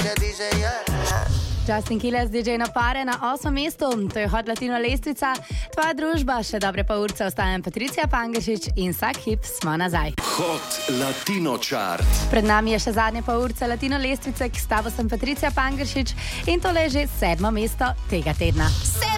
Justin Quiles, DJ na pare na 8. mestu, to je Hot Latino lestvica. Tvoja družba, še dobre pa urce, ostajam Patricija Pangeršič in vsak hip smo nazaj. Hot Latino Chart. Pred nami je še zadnje pa urce Latino lestvice, ki s tabo sem Patricija Pangeršič in tole je že 7. mesto tega tedna.